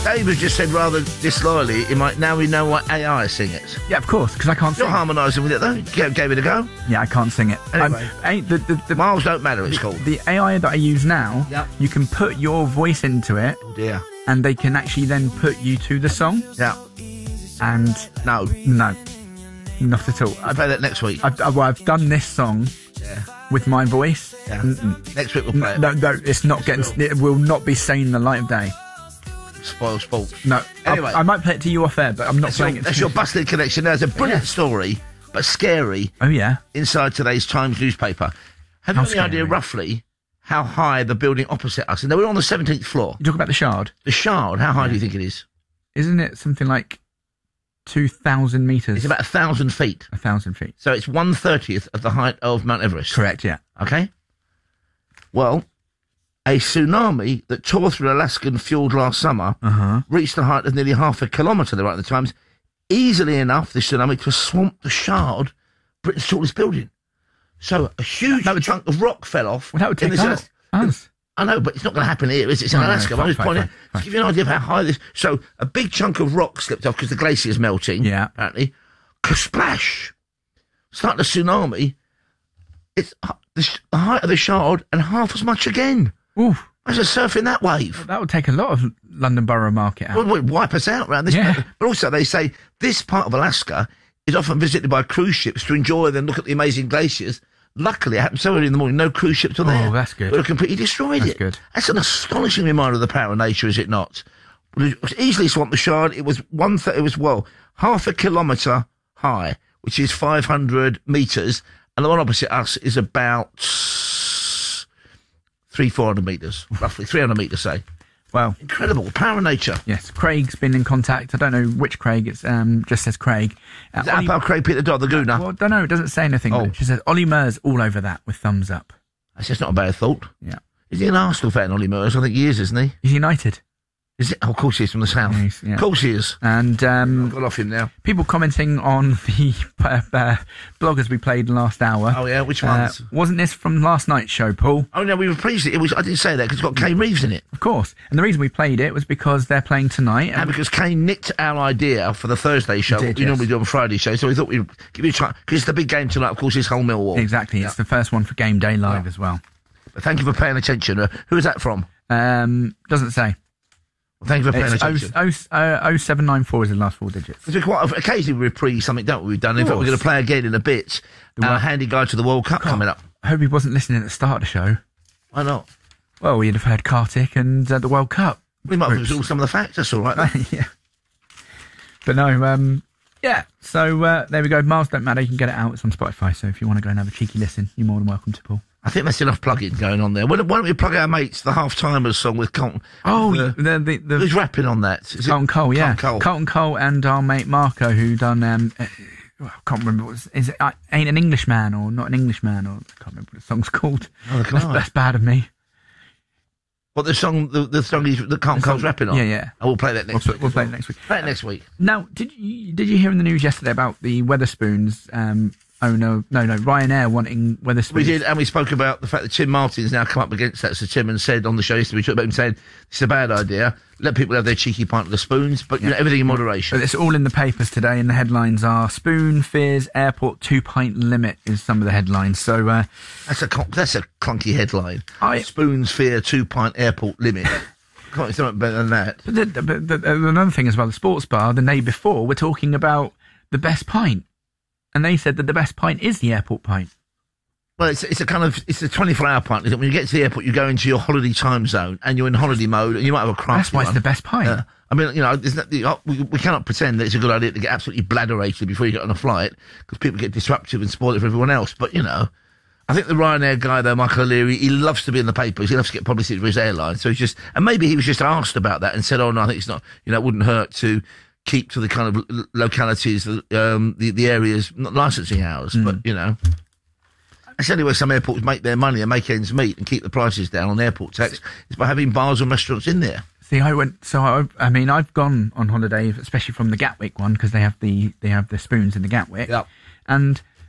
Dave has just said rather disloyally, now we know why AI sing it. Yeah, of course, because I can't sing. You're harmonising with it, though. Gave it a go. Yeah, I can't sing it. Anyway. The miles don't matter, it's called. The AI that I use now, you can put your voice into it. Oh, dear. And they can actually then put you to the song. Yeah. And... No, not at all. I'll play that next week. I've done this song with my voice. Yeah. Next week we'll play it. No, it's not getting... It will not be seeing the light of day. Spoil sport. No. Anyway. I might play it to you off air, but I'm not playing it. That's your busted connection. There's a brilliant story, but scary. Oh, yeah? Inside today's Times newspaper. Have you any idea roughly how high the building opposite us? And they were on the 17th floor. You talk about the Shard? The Shard. How high do you think it is? Isn't it something like 2,000 metres? It's about 1,000 feet. 1,000 feet. So it's 1/30th of the height of Mount Everest. Correct, yeah. Okay? Well, a tsunami that tore through Alaskan fjord last summer reached a height of nearly half a kilometre there at the Times. Easily enough, this tsunami to swamp the Shard, Britain's tallest building. So a huge chunk of rock fell off. Well, that would take us. I know, but it's not going to happen here, is it? It's in Alaska. I'm just pointing to give you an idea of how high this... So a big chunk of rock slipped off because the glacier's melting, apparently. Splash! Start the tsunami. It's the height of the Shard and half as much again. Oof. Imagine surfing that wave. Well, that would take a lot of London Borough Market out. Well, it would wipe us out around this. Yeah. But also, they say this part of Alaska is often visited by cruise ships to enjoy and look at the amazing glaciers. Luckily, it happened so early in the morning, no cruise ships were there. Oh, that's good. But it completely destroyed That's it. good. That's an astonishing reminder of the power of nature, is it not? It was easily swamped the Shard. It was half a kilometre high, which is 500 metres, and the one opposite us is about 400 metres, roughly 300 metres, say. Wow. Incredible. Power of nature. Yes. Craig's been in contact. I don't know which Craig. It's just says Craig. Is that about Craig Peter Dodd, the gooner? Well, I don't know. It doesn't say anything. Oh. But she says Ollie Murs all over that with thumbs up. That's just not a bad thought. Yeah. Is he an Arsenal fan, Ollie Murs? I think he is, isn't he? He's United. Is it? Oh, of course he is, from the south. Yeah. Of course he is. And I've got off him now. People commenting on the bloggers we played last hour. Oh, yeah? Which ones? Wasn't this from last night's show, Paul? Oh, no, we reprised it. I didn't say that because it's got Kane Reeves in it. Of course. And the reason we played it was because they're playing tonight. And because Kane nicked our idea for the Thursday show. Did, we normally do on Friday show. So we thought we'd give you a try. Because it's the big game tonight, of course, is Hull Millwall. Exactly. It's the first one for Game Day Live as well. But thank you for paying attention. Who is that from? Doesn't say. Well, thank you for paying attention. 0794 is the last four digits. Because we quite occasionally reprise something, don't we? We've done. In fact, we're going to play again in a bit. Our handy guide to the World Cup coming up. I hope he wasn't listening at the start of the show. Why not? Well, we'd have heard Kartik and the World Cup. We might have revealed some of the facts. That's all right. Yeah. But no, yeah. So there we go. Miles Don't Matter. You can get it out. It's on Spotify. So if you want to go and have a cheeky listen, you're more than welcome to, Paul. I think that's enough plugging going on there. Why don't we plug our mates, the Half-Timers song with Colton? Oh, who's rapping on that? Is Colton Cole, yeah. Colton Cole and our mate Marco, who done, I can't remember what it was. Is it Ain't an Englishman or Not an Englishman? Or I can't remember what the song's called. Oh, that's bad of me. What, the song that Colton Cole's rapping on? Yeah. Oh, we'll play that next week. We'll play it next week. Play it next week. Now, did you hear in the news yesterday about the Wetherspoons, Ryanair wanting Wetherspoons? We did, and we spoke about the fact that Tim Martin's now come up against that. So Tim and said on the show yesterday, we talked about him saying it's a bad idea. Let people have their cheeky pint of the spoons, but you know, everything in moderation. But it's all in the papers today, and the headlines are "Spoon fears airport 2-pint limit" is some of the headlines. So that's a clunky headline. Spoons fear 2-pint airport limit. Can't be something better than that. But another thing as well, the sports bar the day before, we're talking about the best pint. And they said that the best pint is the airport pint. Well, it's a 24-hour pint, isn't it? When you get to the airport, you go into your holiday time zone, and you're in holiday mode, and you might have a crafty That's why it's the best pint. I mean, you know, we cannot pretend that it's a good idea to get absolutely bladderated before you get on a flight, because people get disruptive and spoil it for everyone else. But, you know, I think the Ryanair guy, though, Michael O'Leary, he loves to be in the papers. He loves to get publicity for his airline. So he's just... And maybe he was just asked about that and said, oh, no, I think it's not... You know, it wouldn't hurt to... keep to the kind of localities, the areas, not licensing hours, but, you know. That's the only way some airports make their money and make ends meet and keep the prices down on airport tax is by having bars and restaurants in there. See, I've gone on holiday, especially from the Gatwick one, because they have the spoons in the Gatwick. Yep. And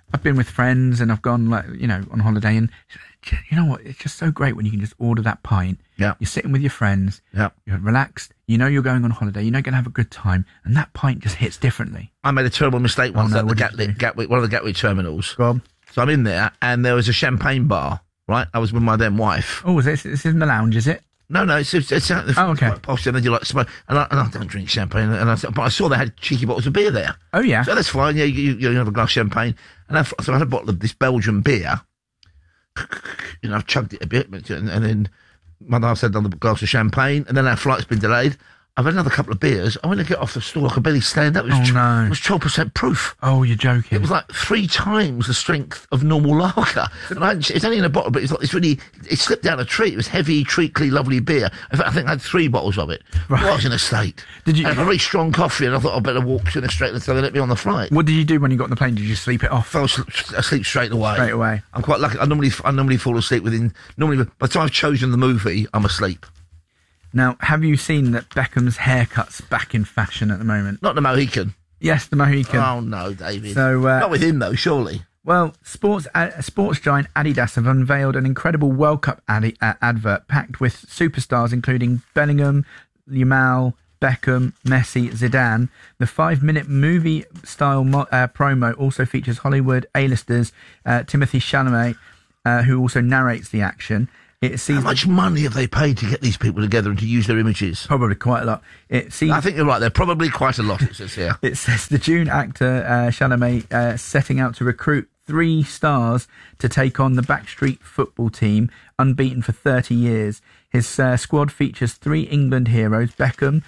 I've been with friends and I've gone, like, you know, on holiday, and you know what? It's just so great when you can just order that pint. Yeah. You're sitting with your friends. Yeah. You're relaxed. You know you're going on holiday. You know you're going to have a good time, and that pint just hits differently. I made a terrible mistake once at the what did you do? Gatwick, one of the Gatwick terminals. Go on. So I'm in there, and there was a champagne bar. Right, I was with my then wife. Oh, this is in the lounge, is it? No, it's out the okay. posh, and then you like smoke, and I don't drink champagne, but I saw they had cheeky bottles of beer there. Oh yeah, so that's fine. Yeah, you have a glass of champagne, and so I had a bottle of this Belgian beer. You know, I've chugged it a bit, and then my dad said another glass of champagne, and then our flight's been delayed. I've had another couple of beers. I went to get off the stool, I could barely stand up. It was, it was 12% proof. Oh, you're joking. It was like 3 times the strength of normal lager. And it's only in a bottle, but it slipped down a treat. It was heavy, treacly, lovely beer. In fact, I think I had 3 bottles of it. Right. I was in a state. Did you? I had a very strong coffee, and I thought I'd better walk to the straight so they let me on the flight. What did you do when you got on the plane? Did you sleep it off? I fell asleep straight away. Straight away. I'm quite lucky. I normally fall asleep normally by the time I've chosen the movie, I'm asleep. Now, have you seen that Beckham's haircut's back in fashion at the moment? Not the Mohican. Yes, the Mohican. Oh, no, David. So, not with him, though, surely. Well, sports giant Adidas have unveiled an incredible World Cup advert packed with superstars including Bellingham, Yamal, Beckham, Messi, Zidane. The 5-minute movie-style promo also features Hollywood A-listers Timothy Chalamet, who also narrates the action. How much money have they paid to get these people together and to use their images? Probably quite a lot. I think you're right. They're probably quite a lot, it says here. It says the June actor Chalamet setting out to recruit 3 stars to take on the Backstreet football team, unbeaten for 30 years. His squad features 3 England heroes, Bellingham,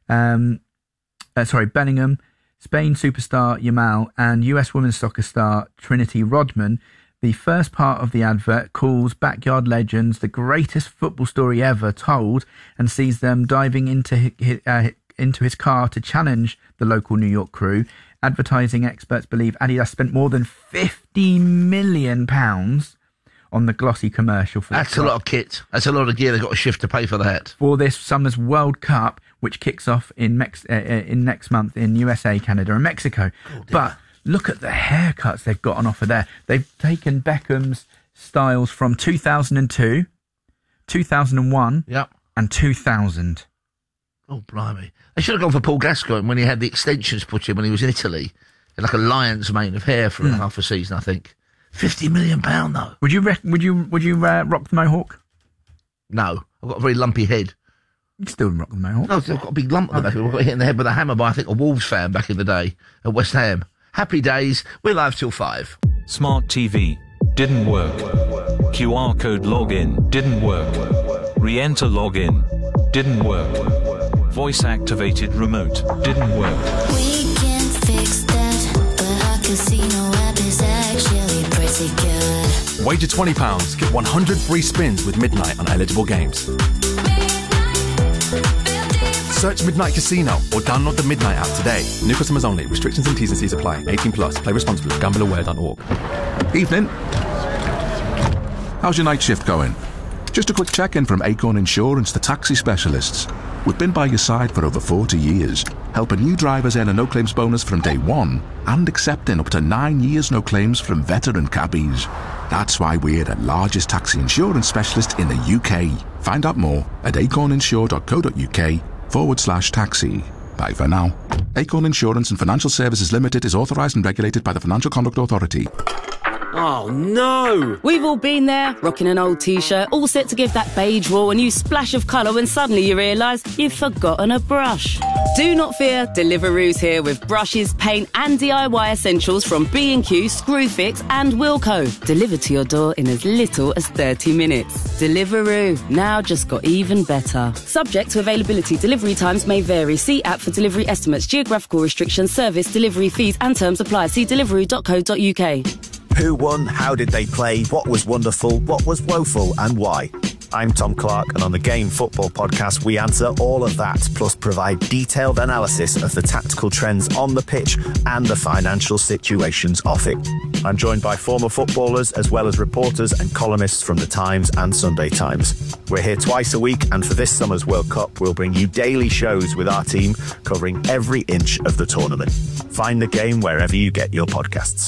Spain superstar Yamal, and US women's soccer star Trinity Rodman. The first part of the advert calls Backyard Legends the greatest football story ever told, and sees them diving into his car to challenge the local New York crew. Advertising experts believe Adidas spent more than £50 million on the glossy commercial. That's a lot of kit. That's a lot of gear. They've got a shift to pay for that. For this summer's World Cup, which kicks off in next month in USA, Canada and Mexico. Oh, but look at the haircuts they've got on offer there. They've taken Beckham's styles from 2002, 2001, and 2000. Oh, blimey. They should have gone for Paul Gascoigne when he had the extensions put in when he was in Italy. He had like a lion's mane of hair for half a season, I think. £50 million, though. Would you rock the mohawk? No. I've got a very lumpy head. You still rock the mohawk? No, I've got a big lump at the back. I got hit in the head with a hammer by, I think, a Wolves fan back in the day at West Ham. Happy days. We're live till 5. Smart TV. Didn't work. QR code login. Didn't work. Re-enter login. Didn't work. Voice activated remote. Didn't work. We can fix that, but our casino app is actually pretty good. Wager £20. Get 100 free spins with Midnight on eligible games. Search Midnight Casino or download the Midnight app today. New customers only. Restrictions and T's and C's apply. 18 plus. Play responsibly. Gambleaware.org. Evening. How's your night shift going? Just a quick check-in from Acorn Insurance, the taxi specialists. We've been by your side for over 40 years, helping new drivers earn a no-claims bonus from day one and accepting up to 9 years no claims from veteran cabbies. That's why we're the largest taxi insurance specialist in the UK. Find out more at acorninsure.co.uk/taxi. Bye for now. Acorn Insurance and Financial Services Limited is authorised and regulated by the Financial Conduct Authority. Oh no! We've all been there, rocking an old t-shirt, all set to give that beige wall a new splash of colour when suddenly you realise you've forgotten a brush. Do not fear, Deliveroo's here with brushes, paint and DIY essentials from B&Q, Screwfix and Wilko. Delivered to your door in as little as 30 minutes. Deliveroo, now just got even better. Subject to availability, delivery times may vary. See app for delivery estimates, geographical restrictions, service, delivery fees and terms apply. See deliveroo.co.uk. Who won? How did they play? What was wonderful? What was woeful? And why? I'm Tom Clark, and on the Game Football Podcast, we answer all of that, plus provide detailed analysis of the tactical trends on the pitch and the financial situations off it. I'm joined by former footballers, as well as reporters and columnists from The Times and Sunday Times. We're here twice a week, and for this summer's World Cup, we'll bring you daily shows with our team covering every inch of the tournament. Find the game wherever you get your podcasts.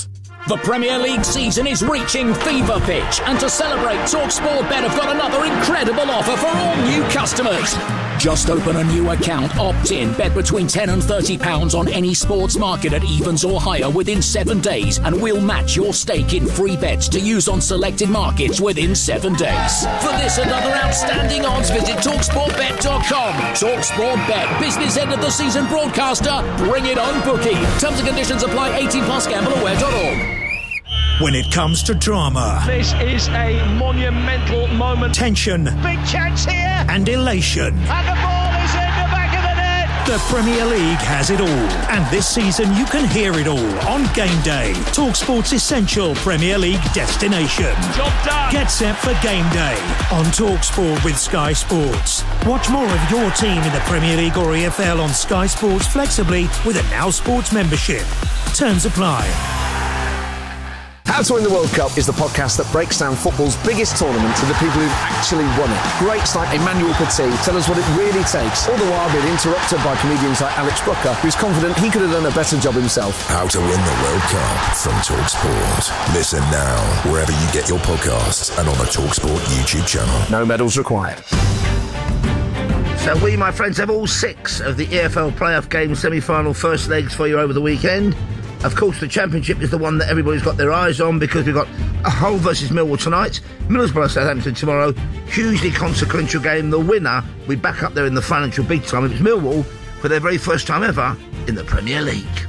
The Premier League season is reaching fever pitch, and to celebrate, TalkSport Bet have got another incredible offer for all new customers. Just open a new account, opt in, bet between £10 and £30 on any sports market at evens or higher within 7 days, and we'll match your stake in free bets to use on selected markets within 7 days. For this and other outstanding odds, visit TalkSportBet.com. TalkSport Bet, business end of the season broadcaster. Bring it on, bookie. Terms and conditions apply. 18+. Gambleaware.org. When it comes to drama, this is a monumental moment. Tension, big chance here, and elation. And the ball is in the back of the net. The Premier League has it all, and this season you can hear it all on Game Day, TalkSport's essential Premier League destination. Job done. Get set for Game Day on TalkSport with Sky Sports. Watch more of your team in the Premier League or EFL on Sky Sports flexibly with a Now Sports membership. Terms apply. How to Win the World Cup is the podcast that breaks down football's biggest tournament to the people who've actually won it. Greats like Emmanuel Petit tell us what it really takes, all the while being interrupted by comedians like Alex Brooker, who's confident he could have done a better job himself. How to Win the World Cup from TalkSport. Listen now wherever you get your podcasts and on the TalkSport YouTube channel. No medals required. So we, my friends, have all 6 of the EFL playoff games semi-final first legs for you over the weekend. Of course, the Championship is the one that everybody's got their eyes on because we've got Hull versus Millwall tonight, Middlesbrough Southampton tomorrow, hugely consequential game. The winner will be back up there in the financial big time if it's Millwall for their very first time ever in the Premier League.